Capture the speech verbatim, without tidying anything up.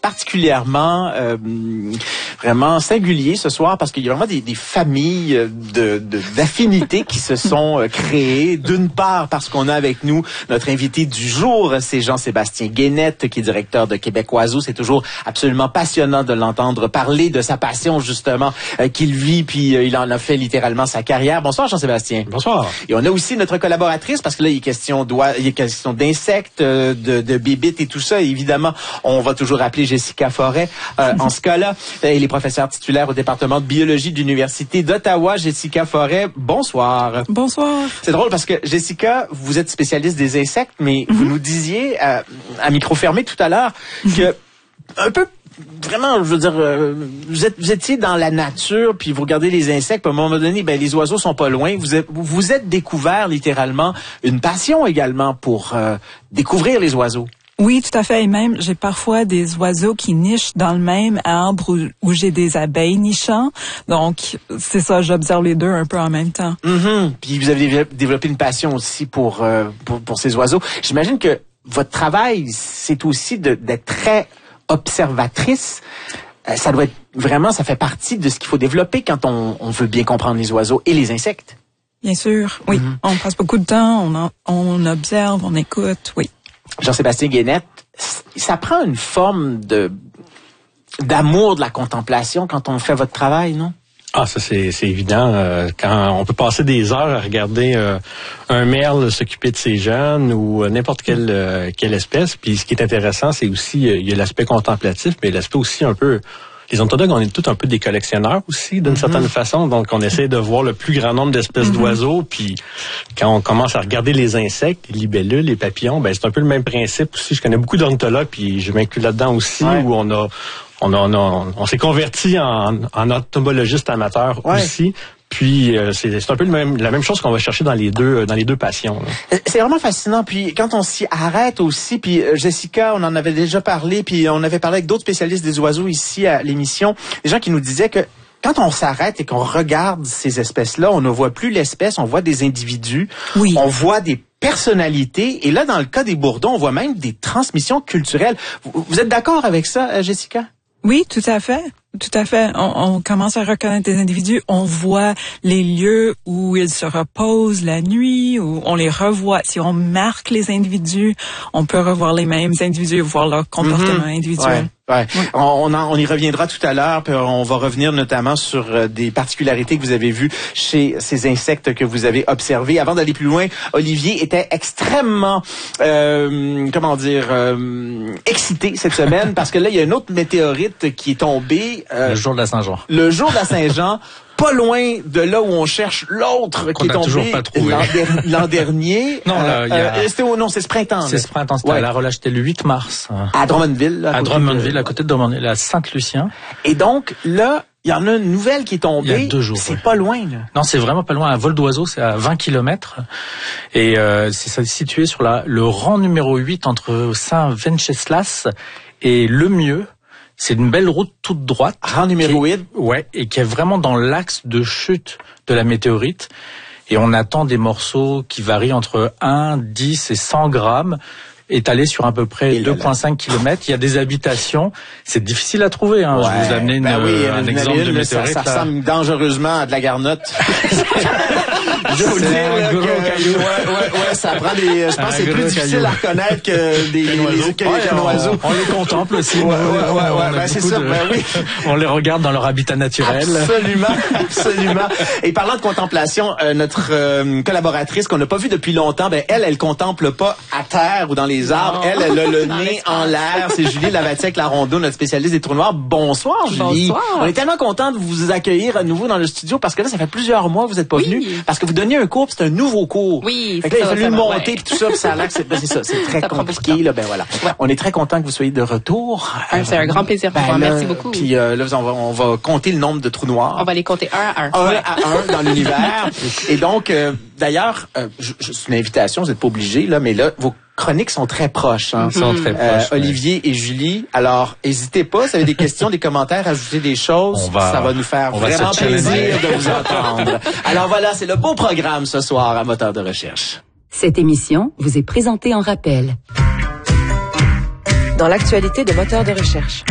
particulièrement euh, vraiment singulier ce soir parce qu'il y a vraiment des, des familles de, de d'affinités qui se sont euh, créées. D'une part parce qu'on a avec nous notre invité du jour, c'est Jean-Sébastien Guénette, qui est directeur de Québec Oiseau. C'est toujours absolument passionnant de l'entendre parler de sa passion justement euh, qu'il vit, puis euh, il en a fait littéralement sa carrière. Bonsoir Jean-Sébastien. Bonsoir. Et on a aussi notre collaboratrice parce que là il est question d'oie, il est question d'insectes, euh, de, de bébites et tout ça. Et évidemment, on va toujours appeler Jessica Forêt euh, en ce cas-là. Elle est professeure titulaire au département de biologie de l'Université d'Ottawa. Jessica Forêt, bonsoir. Bonsoir. C'est drôle parce que Jessica, vous êtes spécialiste des insectes, mais mm-hmm. vous nous disiez à, à micro fermé tout à l'heure mm-hmm. que un peu vraiment, je veux dire, euh, vous êtes, vous étiez dans la nature, puis vous regardez les insectes, puis à un moment donné, ben les oiseaux sont pas loin. Vous êtes, vous êtes découvert littéralement une passion également pour euh, découvrir les oiseaux. Oui, tout à fait. Et même, j'ai parfois des oiseaux qui nichent dans le même arbre où, où j'ai des abeilles nichant. Donc, c'est ça, j'observe les deux un peu en même temps. Mm-hmm. Puis vous avez développé une passion aussi pour, euh, pour, pour ces oiseaux. J'imagine que votre travail, c'est aussi de, d'être très observatrice. Euh, ça doit être vraiment, ça fait partie de ce qu'il faut développer quand on, on veut bien comprendre les oiseaux et les insectes. Bien sûr, oui. Mm-hmm. On passe beaucoup de temps, on, en, on observe, on écoute, oui. Jean-Sébastien Guénette, ça prend une forme de d'amour de la contemplation quand on fait votre travail, non? Ah, ça c'est c'est évident. Euh, quand on peut passer des heures à regarder euh, un merle s'occuper de ses jeunes ou euh, n'importe quelle euh, quelle espèce. Puis ce qui est intéressant, c'est aussi euh, il y a l'aspect contemplatif, mais l'aspect aussi un peu. Les ornithologues, on est tous un peu des collectionneurs aussi, d'une mm-hmm. certaine façon. Donc, on essaie de voir le plus grand nombre d'espèces mm-hmm. d'oiseaux. Puis, quand on commence à regarder les insectes, les libellules, les papillons, ben c'est un peu le même principe aussi. Je connais beaucoup d'ornithologues, puis je m'inclus là-dedans aussi, ouais. où on a, on a, on a, on s'est converti en, en entomologiste amateur ouais. aussi. Puis euh, c'est, c'est un peu le même, la même chose qu'on va chercher dans les deux dans les deux passions. Là. C'est vraiment fascinant. Puis quand on s'y arrête aussi, puis euh, Jessica, on en avait déjà parlé, puis on avait parlé avec d'autres spécialistes des oiseaux ici à l'émission, des gens qui nous disaient que quand on s'arrête et qu'on regarde ces espèces-là, on ne voit plus l'espèce, on voit des individus, oui. on voit des personnalités, et là dans le cas des bourdons, on voit même des transmissions culturelles. Vous, vous êtes d'accord avec ça, Jessica? Oui, tout à fait. Tout à fait. On, on commence à reconnaître des individus. On voit les lieux où ils se reposent la nuit, où on les revoit. Si on marque les individus, on peut revoir les mêmes individus, voir leur comportement mm-hmm. individuel. Ouais, ouais. Oui. On, on, en, on y reviendra tout à l'heure, puis on va revenir notamment sur euh, des particularités que vous avez vues chez ces insectes que vous avez observés. Avant d'aller plus loin, Olivier était extrêmement, euh, comment dire, euh, excité cette semaine parce que là, il y a une autre météorite qui est tombée. Euh, le jour de la Saint-Jean. Le jour de la Saint-Jean, pas loin de là où on cherche l'autre qui est tombé l'an, der- l'an dernier. Non, là, il y a... euh, c'était au, non, c'est ce printemps. C'est là. ce printemps, c'était ouais. à la relâche, c'était le huit mars. À Drummondville. Là, à, à Drummondville, de... à côté de Drummondville, à Saint-Lucien. Et donc, là, il y en a une nouvelle qui est tombée. Il y a deux jours. C'est ouais. pas loin, là. Non, c'est vraiment pas loin. À vol d'oiseau, c'est à vingt kilomètres. Et euh, c'est situé sur la, le rang numéro huit entre Saint-Venceslas et Lemieux. C'est une belle route toute droite. Rang numéro huit. Ouais, et qui est vraiment dans l'axe de chute de la météorite. Et on attend des morceaux qui varient entre un, dix et cent grammes, étalés sur à peu près deux virgule cinq kilomètres. Il y a des habitations. C'est difficile à trouver. Hein. Ouais, je vous amène ben oui, un exemple ville, de météorite. Ça, ça ressemble dangereusement à de la garnotte. Je vous le dis, là, que, ouais, ouais, ouais, ça prend des. Je pense que c'est plus difficile caillou. à reconnaître que des les oiseaux. Que, ouais, qu'un on, oiseau. On les contemple aussi. Ouais, ouais, ouais, ouais, ben c'est ça. De, ben oui. On les regarde dans leur habitat naturel. Absolument, absolument. Et parlant de contemplation, euh, notre euh, collaboratrice qu'on n'a pas vue depuis longtemps, ben elle, elle contemple pas à terre ou dans les arbres. Non. Elle, elle a le nez en l'air. C'est Julie Lavatière-Larondeau, notre spécialiste des trous noirs. Bonsoir, Julie. Bonsoir. On est tellement contents de vous accueillir à nouveau dans le studio parce que là, ça fait plusieurs mois que vous n'êtes pas oui. venus parce que vous donniez un cours, c'est un nouveau cours. Oui, fait que là, il a fallu le monter ouais. puis tout ça, puis ça a l'air que c'est, ben, c'est ça, c'est très ça compliqué là. Ben voilà. Ouais. On est très content que vous soyez de retour. Ah, c'est un grand plaisir pour ben, moi. Merci beaucoup. Puis euh, là, on va, on va compter le nombre de trous noirs. On va les compter un à un. Un ouais. à un dans l'univers. Et donc, euh, d'ailleurs, euh, je, je, c'est une invitation, vous n'êtes pas obligés là, mais là, vos chroniques sont très proches. Hein. Ils sont très euh, proches. Olivier ouais. et Julie. Alors, n'hésitez pas, si vous avez des questions, des commentaires, ajoutez des choses. Va, ça va nous faire vraiment plaisir de vous entendre. Alors voilà, c'est le beau programme ce soir à Moteur de Recherche. Cette émission vous est présentée en rappel. Dans l'actualité de Moteur de Recherche.